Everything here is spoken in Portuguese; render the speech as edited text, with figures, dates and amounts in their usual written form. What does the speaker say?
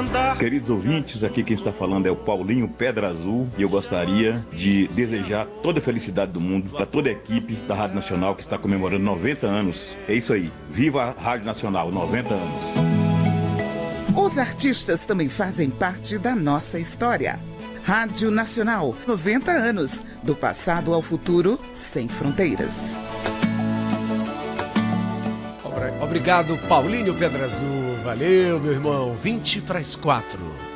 andar. Queridos ouvintes, aqui quem está falando é o Paulinho Pedra Azul e eu gostaria de desejar toda a felicidade do mundo para toda a equipe da Rádio Nacional que está comemorando 90 anos. É isso aí, viva a Rádio Nacional, 90 anos. Os artistas também fazem parte da nossa história. Rádio Nacional, 90 anos, do passado ao futuro, sem fronteiras. Obrigado, Paulinho Pedra Azul. Valeu, meu irmão. 20 para as 4.